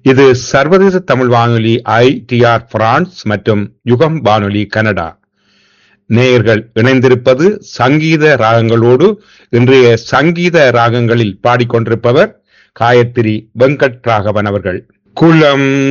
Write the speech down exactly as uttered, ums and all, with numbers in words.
இது சர்வதேச தமிழ் வானொலி ஐடிஆர் பிரான்ஸ் மற்றும் யுகம் வானொலி கனடா. நேயர்கள் இணைந்திருப்பது சங்கீத ராகங்களோடு. இன்றைய சங்கீத ராகங்களில் பாடிக்கொண்டிருப்பவர் காயத்ரி வெங்கட் ராகவன் அவர்கள். குலம்